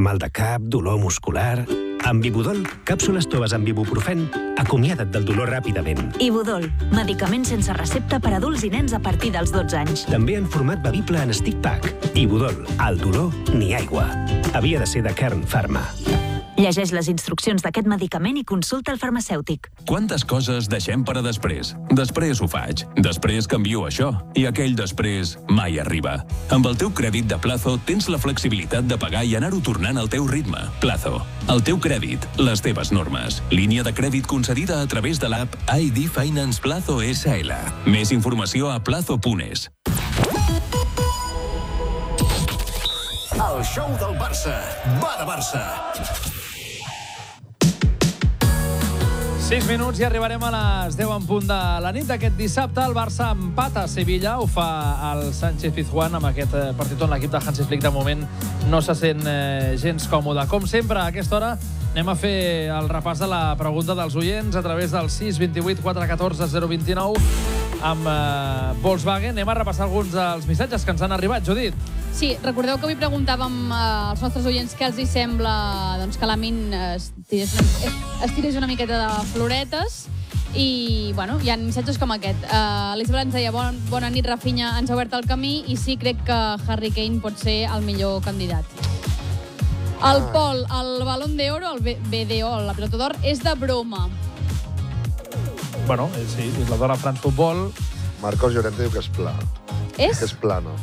mal de cap, dolor muscular... Amb Ibudol, càpsules toves amb ibuprofen, acomiada't del dolor ràpidament. Ibudol, medicament sense recepta per a adults i nens a partir dels 12 anys. També en format bevible en stick pack. Ibudol, al dolor, ni aigua. Havia de ser de Kern Pharma. Llegeix les instruccions d'aquest medicament i consulta el farmacèutic. Quantes coses deixem per a després? Després ho faig. Després canvio això. I aquell després mai arriba. Amb el teu crèdit de Plazo tens la flexibilitat de pagar i anar-ho tornant al teu ritme. Plazo. El teu crèdit. Les teves normes. Línia de crèdit concedida a través de l'app ID Finance Plazo SL. Més informació a plazo.es. El show del Barça. Va de Barça. 6 minuts i arribarem a les 10 en punt de la nit d'aquest dissabte. El Barça empata a Sevilla, ho fa el Sánchez Pizjuán amb aquest partit on l'equip de Hansi Flick de moment no se sent gens còmode. Com sempre, a aquesta hora anem a fer el repàs de la pregunta dels oients a través del 628 414 029 amb Volkswagen. Anem a repassar alguns dels missatges que ens han arribat. Judit. Sí, recordeu que avui preguntàvem als nostres oients què els hi sembla doncs, que l'Amin es tirés una miqueta de floretes i bueno, hi ha missatges com aquest. L'Isabel ens deia bona nit, Rafinha, ens ha obert el camí i sí, crec que Harry Kane pot ser el millor candidat. El Pol, el Balón d'Oro, el BDO, la Pilota d'Or, és de broma. Bueno, sí, la dona France Football. Marcos Llorente diu que és pla. És? Que és plano.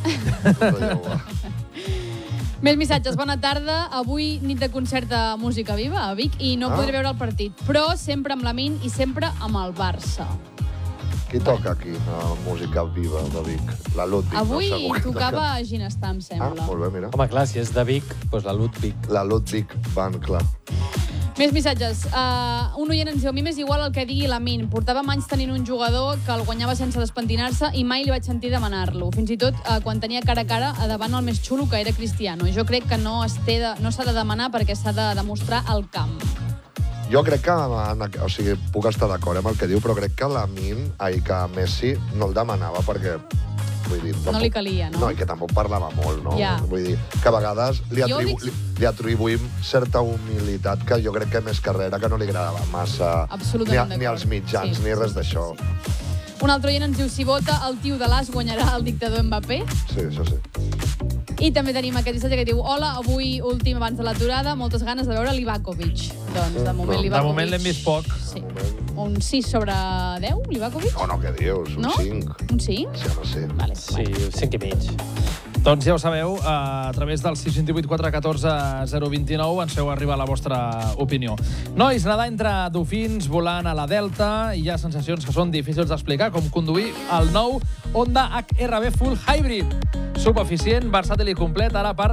Més missatges. Bona tarda. Avui nit de concert de música viva a Vic i no podré veure el partit, però sempre amb l'Amin i sempre amb el Barça. Qui toca aquí la música viva de Vic? La Ludwig, avui no? tocava a Ginestar, em sembla. Molt bé, mira. Home, clar, si és de Vic, doncs la Ludwig. La Ludwig van, clar. Més missatges. Un oient ens diu, a mi m'és igual el que digui l'Amin. Portàvem anys tenint un jugador que el guanyava sense despentinar-se i mai li vaig sentir demanar-lo. Fins i tot quan tenia cara a cara davant el més xulo que era Cristiano. Jo crec que no s'ha de demanar perquè s'ha de demostrar al camp. Jo crec que, puc estar d'acord amb el que diu, però crec que l'Amin, que Messi no el demanava perquè... Vull dir, no li calia, no? No, i que tampoc parlava molt, no? Ja. Vull dir, que a vegades li atribuïm certa humilitat que jo crec que més carrera que no li agradava massa ni als mitjans, ni res d'això. Un altre oient ens diu, si vota el tio de l'As guanyarà el dictador Mbappé? Sí, això sí. I també tenim aquest missatge que diu, hola, avui últim abans de l'aturada, moltes ganes de veure Livakovic. Doncs de moment Livakovic... De moment l'hem vist poc. Sí. Un 6 sobre 10, Livakovic? No, què dius? Un 5. Un 5? Sí, home, sí. Vale. Sí, 5 i mig. Doncs ja ho sabeu, a través del 628 414 029 ens feu arribar la vostra opinió. Nois, nedar entre dofins, volant a la Delta, hi ha sensacions que són difícils d'explicar, com conduir el nou Honda HR-V Full Hybrid. Subeficient, versàtil i complet, ara per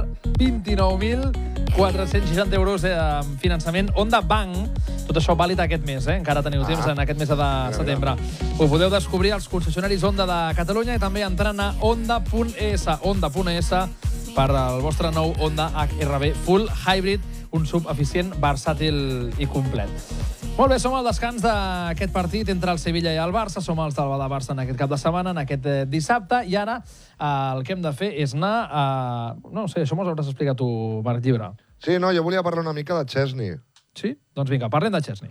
29.460 euros de finançament Honda Bank. Tot això vàlid aquest mes, encara teniu temps en aquest mes de setembre. Ho podeu descobrir als concessionaris Honda de Catalunya i també entrant a honda.es, honda.es, per al vostre nou Honda HR-V Full Hybrid, un sub eficient, versàtil i complet. Molt bé, som al descans d'aquest partit entre el Sevilla i el Barça, som els del Barça en aquest cap de setmana, en aquest dissabte, i ara el que hem de fer és anar a... No sé, això m'ho hauràs explicat tu, Marc Llibre. Sí, no, jo volia parlar una mica de Chesney. Sí? Doncs vinga, parlem de Chesney.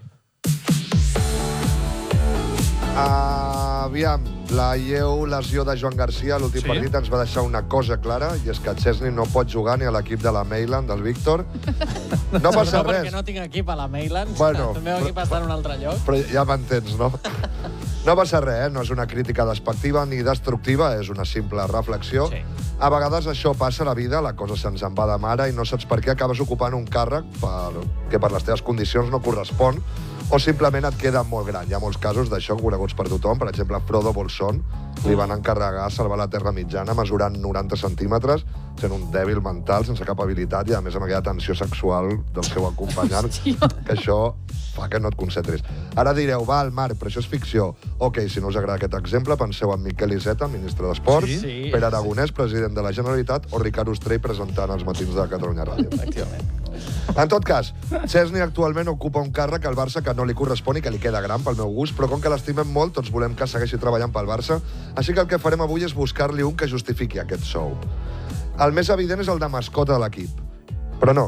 Aviam, la lleu lesió de Joan Garcia a l'últim partit ens va deixar una cosa clara, i és que Chesney no pot jugar ni a l'equip de la Mailand, del Víctor. No passa res. Perquè no tinc equip a la Mailand, bueno, el meu equip està en un altre lloc. Però ja m'entens, no? No passa res, no és una crítica despectiva ni destructiva, és una simple reflexió. Sí. A vegades això passa a la vida, la cosa se'ns en va de mare i no saps per què acabes ocupant un càrrec que per les teves condicions no correspon, o simplement et queda molt gran. Hi ha molts casos d'això coneguts per tothom. Per exemple, Frodo Bolson li van encarregar salvar la Terra mitjana mesurant 90 centímetres, sent un dèbil mental, sense cap habilitat, i a més amb aquella tensió sexual del seu acompanyant, que això fa que no et concentris. Ara direu, val, Marc, però això és ficció. Ok, si no us agrada aquest exemple, penseu en Miquel Iceta, ministre d'Esports, Pere Aragonès, president de la Generalitat, o Ricard Ostrell, presentant els matins de Catalunya Ràdio. Efectivament. En tot cas, Chesney actualment ocupa un càrrec al Barça que no li correspon i que li queda gran pel meu gust, però com que l'estimem molt, tots volem que segueixi treballant pel Barça, així que el que farem avui és buscar-li un que justifiqui aquest sou. El més evident és el de mascota de l'equip. Però no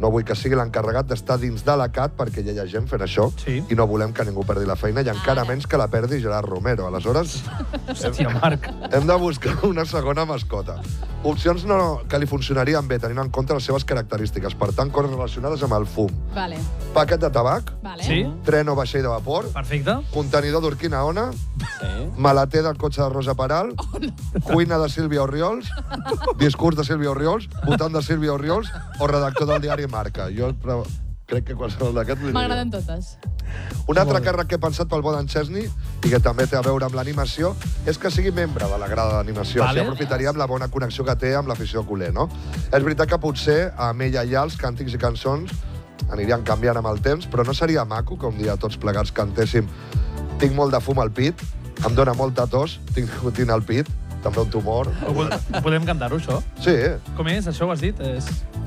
No vull que sigui l'encarregat d'estar dins de la CAT perquè ja hi ha gent fent això i no volem que ningú perdi la feina i encara menys que la perdi Gerard Romero. Aleshores, hem de buscar una segona mascota. Opcions que li funcionarien bé, tenint en compte les seves característiques. Per tant, coses relacionades amb el fum. Vale. Paquet de tabac, Sí. tren o vaixell de vapor, Perfecte. contenidor d'Urquina Ona, maleter del cotxe de Rosa Peral, cuina de Sílvia Orriols, discurs de Sílvia Orriols, votant de Sílvia Orriols o redactor del diari Marca. Jo crec que qualsevol d'aquests... M'agraden totes. Un altre càrrec que he pensat pel Bob Chesney i que també té a veure amb l'animació és que sigui membre de la grada d'animació. Així aprofitaríem la bona connexió que té amb l'afició culer, no? És veritat que potser amb ella ja els càntics i cançons anirien canviant amb el temps, però no seria maco que un dia tots plegats cantéssim tinc molt de fum al pit, em dóna molta tos, tinc nicotina al pit, també un tumor. Podem cantar-ho, això? Sí. Com és, això ho has dit?